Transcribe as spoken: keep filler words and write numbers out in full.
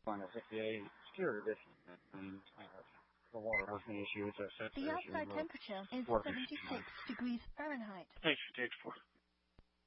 One is if the exterior conditions and uh, the water has any issue, it's a The sensitive issue. outside temperature is seventy-six degrees Fahrenheit. Thanks for takes for